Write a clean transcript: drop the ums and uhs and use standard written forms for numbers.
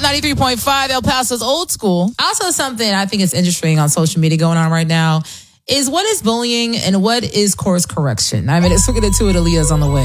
93.5, El Paso's Old School. Also, something I think is interesting on social media going on right now is what is bullying and what is course correction. I mean, let's get into it. Aaliyah's on the way.